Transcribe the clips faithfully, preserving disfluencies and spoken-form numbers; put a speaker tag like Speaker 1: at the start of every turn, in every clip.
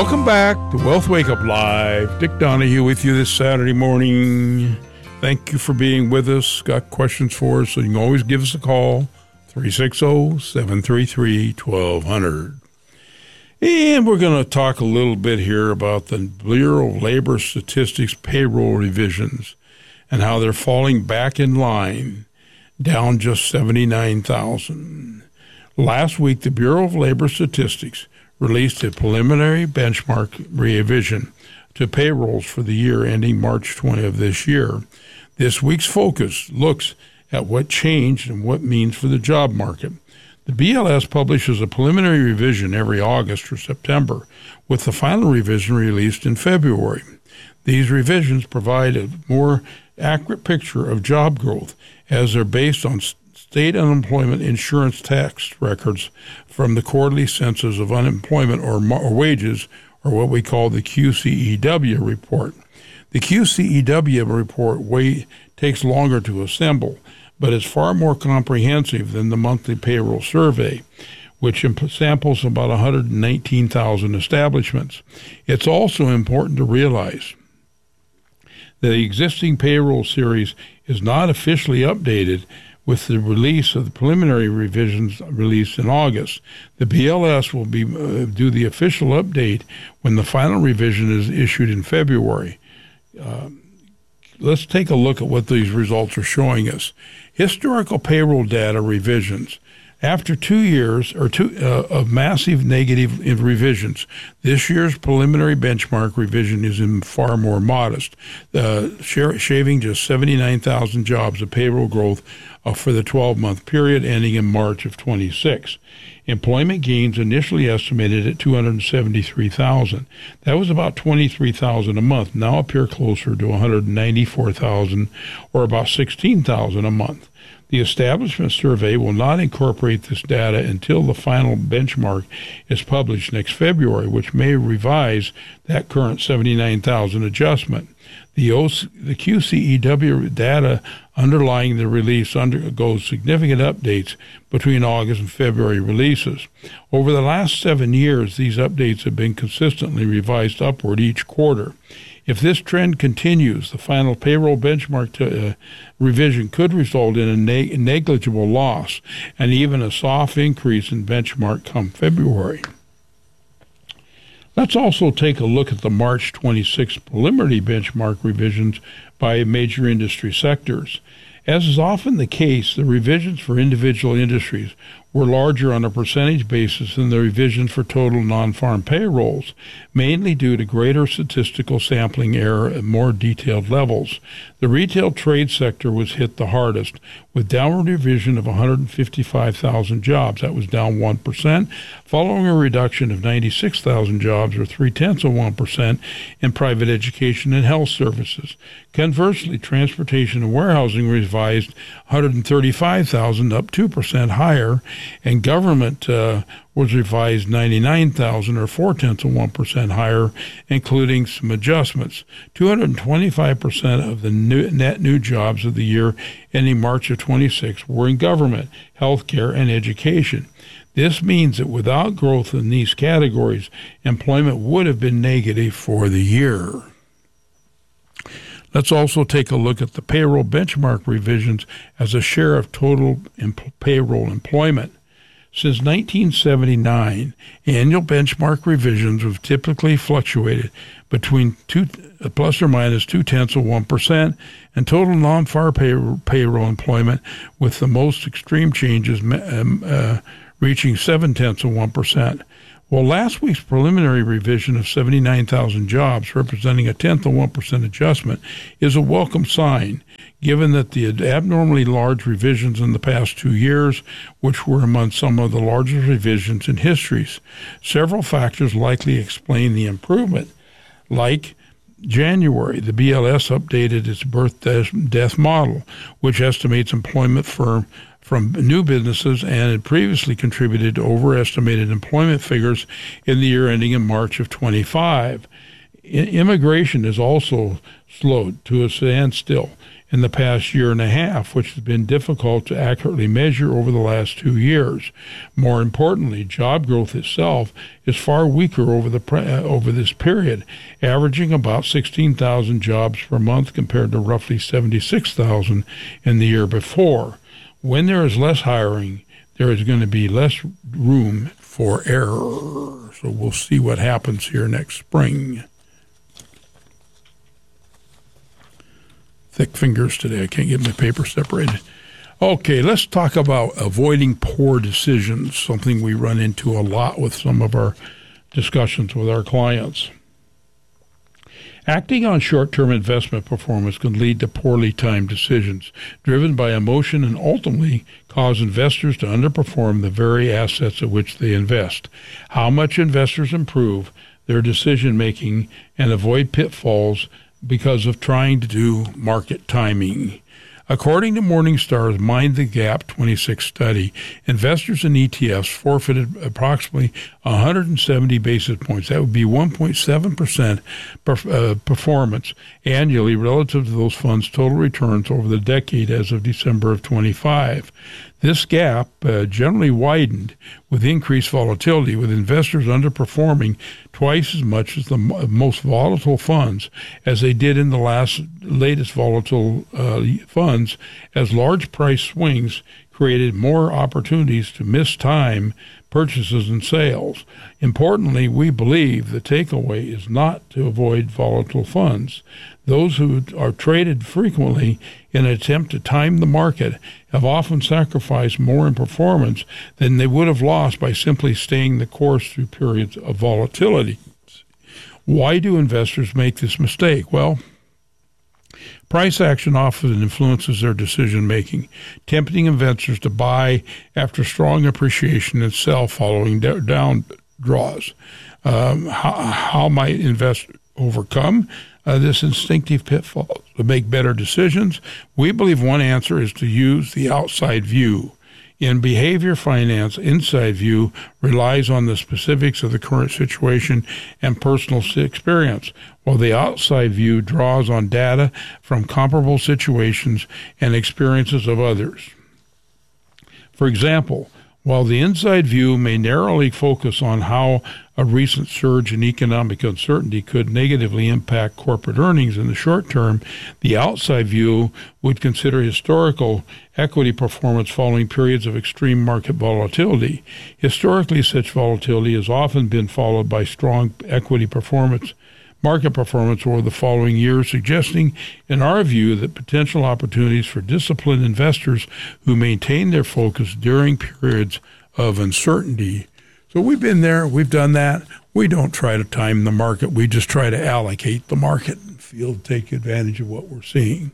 Speaker 1: Welcome back to Wealth Wake Up Live. Dick Donahue with you this Saturday morning. Thank you for being with us. Got questions for us, so you can always give us a call, three six zero, seven three three, one two zero zero. And we're going to talk a little bit here about the Bureau of Labor Statistics payroll revisions and how they're falling back in line, down just seventy-nine thousand. Last week, the Bureau of Labor Statistics released a preliminary benchmark revision to payrolls for the year ending March twentieth of this year. This week's focus looks at what changed and what it means for the job market. The B L S publishes a preliminary revision every August or September, with the final revision released in February. These revisions provide a more accurate picture of job growth, as they're based on state unemployment insurance tax records from the quarterly census of unemployment or, or wages, or what we call the Q C E W report. The Q C E W report way, takes longer to assemble, but is far more comprehensive than the monthly payroll survey, which samples about one hundred nineteen thousand establishments. It's also important to realize that the existing payroll series is not officially updated with the release of the preliminary revisions released in August. The B L S will be uh, do the official update when the final revision is issued in February. Uh, let's take a look at what these results are showing us. Historical payroll data revisions. After two years or two uh, of massive negative revisions, this year's preliminary benchmark revision is in far more modest, uh, shaving just seventy-nine thousand jobs of payroll growth uh, for the twelve-month period ending in March of twenty-six. Employment gains initially estimated at two hundred seventy-three thousand. That was about twenty-three thousand a month, now appear closer to one hundred ninety-four thousand, or about sixteen thousand a month. The establishment survey will not incorporate this data until the final benchmark is published next February, which may revise that current seventy-nine thousand adjustment. The, o C, the Q C E W data underlying the release undergoes significant updates between August and February releases. Over the last seven years, these updates have been consistently revised upward each quarter. If this trend continues, the final payroll benchmark to, uh, revision could result in a neg- negligible loss and even a soft increase in benchmark come February. Let's also take a look at the March twenty-sixth preliminary benchmark revisions by major industry sectors. As is often the case, the revisions for individual industries were larger on a percentage basis than the revisions for total non-farm payrolls, mainly due to greater statistical sampling error at more detailed levels. The retail trade sector was hit the hardest, with downward revision of one hundred fifty-five thousand jobs. That was down one percent, following a reduction of ninety-six thousand jobs, or three-tenths of one percent, in private education and health services. Conversely, transportation and warehousing revised one hundred thirty-five thousand, up two percent higher, and government uh, was revised ninety-nine thousand, or four-tenths of one percent higher, including some adjustments. two hundred twenty-five percent of the new, net new jobs of the year ending March of twenty-six were in government, healthcare, and education. This means that without growth in these categories, employment would have been negative for the year. Let's also take a look at the payroll benchmark revisions as a share of total em- payroll employment. Since nineteen seventy-nine, annual benchmark revisions have typically fluctuated between two, plus or minus two-tenths of one percent, and total non-farm pay, payroll employment, with the most extreme changes um, uh, reaching seven-tenths of one percent. Well, last week's preliminary revision of seventy-nine thousand jobs, representing a tenth of one percent adjustment, is a welcome sign, given that the abnormally large revisions in the past two years, which were among some of the largest revisions in history. Several factors likely explain the improvement, like January, the B L S updated its birth death model, which estimates employment for from new businesses, and had previously contributed to overestimated employment figures in the year ending in March of twenty-five. Immigration is also slowed to a standstill in the past year and a half, which has been difficult to accurately measure over the last two years. More importantly, job growth itself is far weaker over the uh, over this period, averaging about sixteen thousand jobs per month compared to roughly seventy-six thousand in the year before. When there is less hiring, there is going to be less room for error. So we'll see what happens here next spring. Thick fingers today. I can't get my paper separated. Okay, let's talk about avoiding poor decisions, something we run into a lot with some of our discussions with our clients. Acting on short-term investment performance can lead to poorly timed decisions, driven by emotion, and ultimately cause investors to underperform the very assets in which they invest. How much investors improve their decision-making and avoid pitfalls because of trying to do market timing. According to Morningstar's Mind the Gap twenty-six study, investors in E T Fs forfeited approximately one hundred seventy basis points. That would be one point seven percent performance annually relative to those funds' total returns over the decade as of December of twenty-five. This gap uh, generally widened with increased volatility, with investors underperforming twice as much as the m- most volatile funds as they did in the last latest volatile uh, funds, as large price swings created more opportunities to mistime purchases and sales. Importantly, we believe the takeaway is not to avoid volatile funds. Those who are traded frequently in an attempt to time the market have often sacrificed more in performance than they would have lost by simply staying the course through periods of volatility. Why do investors make this mistake? Well, price action often influences their decision-making, tempting investors to buy after strong appreciation and sell following down draws. Um, how, how might investors overcome uh, this instinctive pitfall to make better decisions? We believe one answer is to use the outside view. In behavior finance, inside view relies on the specifics of the current situation and personal experience, while the outside view draws on data from comparable situations and experiences of others. For example, while the inside view may narrowly focus on how a recent surge in economic uncertainty could negatively impact corporate earnings in the short term, the outside view would consider historical equity performance following periods of extreme market volatility. Historically, such volatility has often been followed by strong equity performance, market performance over the following years, suggesting, in our view, that potential opportunities for disciplined investors who maintain their focus during periods of uncertainty. So we've been there, we've done that. We don't try to time the market. We just try to allocate the market and feel to take advantage of what we're seeing.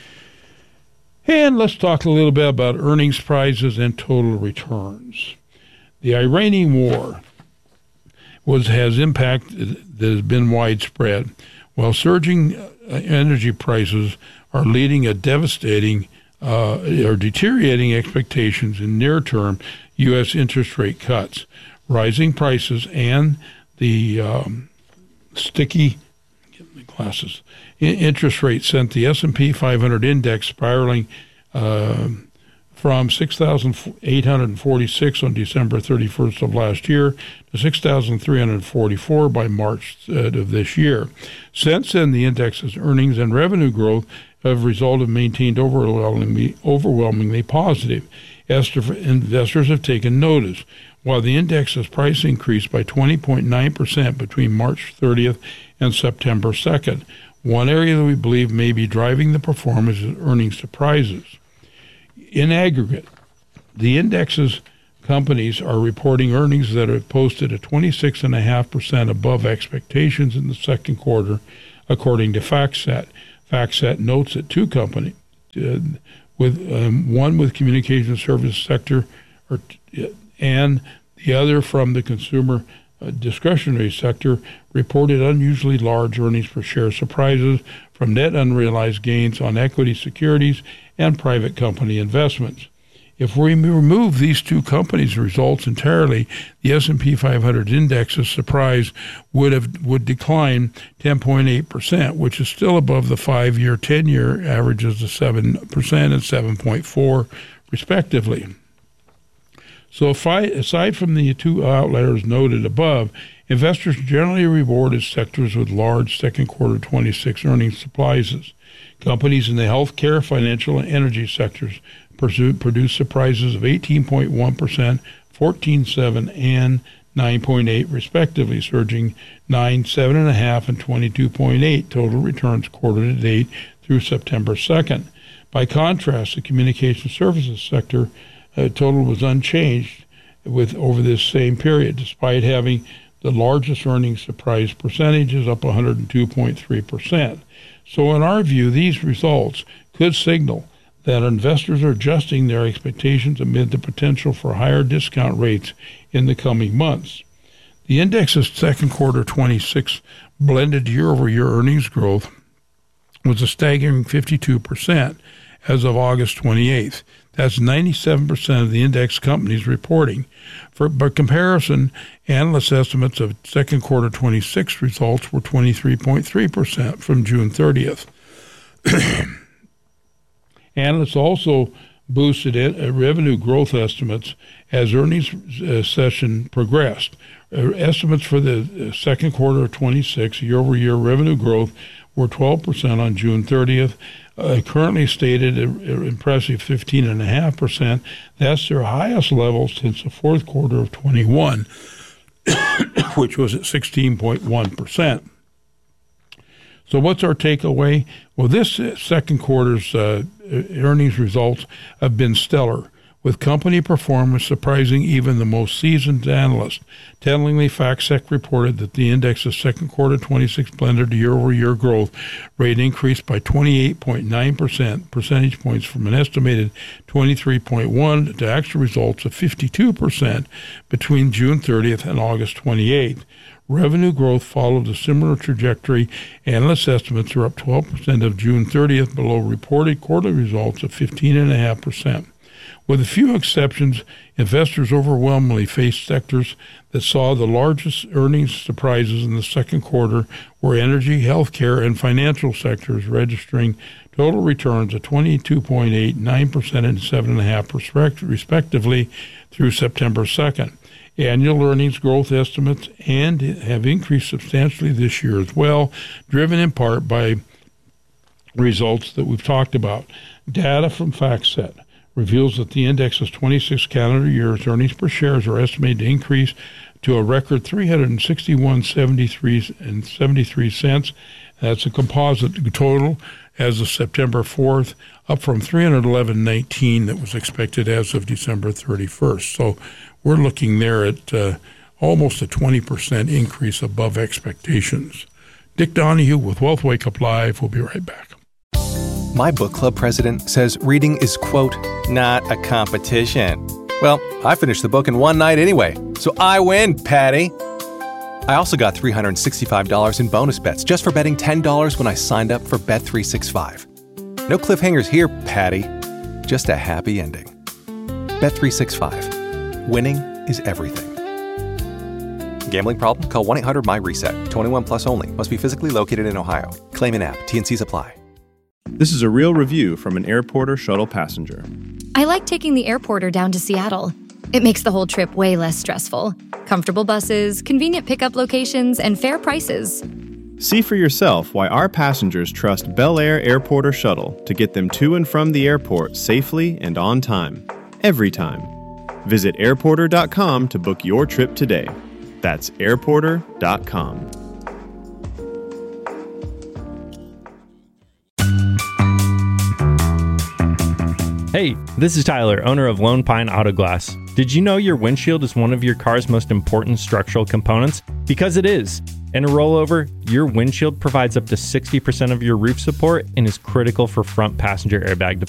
Speaker 1: And let's talk a little bit about earnings prizes and total returns. The Iranian war was has impact that has been widespread, while surging energy prices are leading a devastating uh, or deteriorating expectations in near-term U S interest rate cuts. Rising prices and the um, sticky get my glasses, interest rate sent the S and P five hundred index spiraling uh, from six thousand eight hundred forty-six on December thirty-first of last year to six thousand three hundred forty-four by March uh, of this year. Since then, the index's earnings and revenue growth have resulted maintained overwhelmingly, overwhelmingly positive. Investors have taken notice. While the index's price increased by twenty point nine percent between March thirtieth and September second, one area that we believe may be driving the performance is earnings surprises. In aggregate, the index's companies are reporting earnings that have posted a twenty-six point five percent above expectations in the second quarter, according to FactSet. FactSet notes that two companies, uh, with um, one with communication service sector, or and the other from the consumer uh, discretionary sector, reported unusually large earnings per share surprises from net unrealized gains on equity securities and private company investments. If we remove these two companies' results entirely, the S and P five hundred index's surprise would have would decline ten point eight percent, which is still above the five-year, ten-year averages of seven percent and seven point four percent, respectively. So aside from the two outliers noted above, investors generally rewarded sectors with large second quarter twenty-six earnings surprises. Companies in the healthcare, financial, and energy sectors produced surprises of eighteen point one percent, fourteen point seven percent, and nine point eight percent respectively, surging nine, seven point five, and twenty-two point eight total returns quarter to date through September second. By contrast, the communication services sector uh, total was unchanged with over this same period, despite having the largest earnings surprise percentages up one hundred two point three percent. So in our view, these results could signal that investors are adjusting their expectations amid the potential for higher discount rates in the coming months. The index's second quarter twenty-six blended year-over-year earnings growth was a staggering fifty-two percent as of August twenty-eighth. That's ninety-seven percent of the index companies reporting. For by comparison, analyst estimates of second quarter twenty-six results were twenty-three point three percent from June thirtieth. Analysts also boosted revenue growth estimates as earnings uh, session progressed. Uh, estimates for the second quarter of twenty-six year-over-year revenue growth were twelve percent on June thirtieth, uh, currently stated an impressive fifteen point five percent. That's their highest level since the fourth quarter of twenty-one, which was at sixteen point one percent. So what's our takeaway? Well, this second quarter's uh, earnings results have been stellar, with company performance surprising even the most seasoned analysts. Tellingly, FactSet reported that the index's second quarter twenty-six blended year-over-year growth rate increased by twenty-eight point nine percent percentage points from an estimated twenty-three point one to actual results of fifty-two percent between June thirtieth and August twenty-eighth. Revenue growth followed a similar trajectory. Analyst estimates are up twelve percent of June thirtieth, below reported quarterly results of fifteen point five percent. With a few exceptions, investors overwhelmingly faced sectors that saw the largest earnings surprises in the second quarter were energy, healthcare, and financial sectors, registering total returns of twenty-two point eight, nine percent, and seven point five percent respectively through September second. Annual earnings growth estimates and have increased substantially this year as well, driven in part by results that we've talked about. Data from FactSet reveals that the index's twenty-six calendar years earnings per share are estimated to increase to a record three hundred sixty-one dollars and seventy-three cents. That's a composite total as of September fourth, up from three hundred eleven dollars and nineteen cents that was expected as of December thirty-first. So we're looking there at uh, almost a twenty percent increase above expectations. Dick Donahue with Wealth Wake Up Live. We'll be right back.
Speaker 2: My book club president says reading is, quote, not a competition. Well, I finished the book in one night anyway, so I win, Patty. I also got three hundred sixty-five dollars in bonus bets just for betting ten dollars when I signed up for Bet three sixty-five. No cliffhangers here, Patty. Just a happy ending. Bet three sixty-five. Winning is everything. Gambling problem? Call one eight hundred M Y reset. twenty-one plus only. Must be physically located in Ohio. Claim in app. T and Cs apply.
Speaker 3: This is a real review from an Airporter shuttle passenger.
Speaker 4: I like taking the Airporter down to Seattle. It makes the whole trip way less stressful. Comfortable buses, convenient pickup locations, and fair prices.
Speaker 3: See for yourself why our passengers trust Bel Air Airporter Shuttle to get them to and from the airport safely and on time. Every time. Visit airporter dot com to book your trip today. That's airporter dot com.
Speaker 5: Hey, this is Tyler, owner of Lone Pine Auto Glass. Did you know your windshield is one of your car's most important structural components? Because it is. In a rollover, your windshield provides up to sixty percent of your roof support and is critical for front passenger airbag deployment.